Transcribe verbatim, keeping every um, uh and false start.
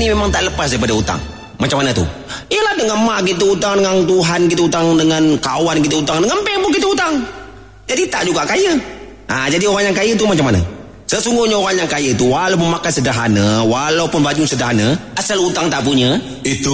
ni memang tak lepas daripada hutang. Macam mana tu? Ialah dengan mak kita hutang, dengan Tuhan kita hutang, dengan kawan kita hutang, dengan bank pun kita hutang. Jadi tak juga kaya. Ha, jadi orang yang kaya tu macam mana? Sesungguhnya orang yang kaya tu walaupun makan sederhana, walaupun baju sederhana, asal hutang tak punya, itu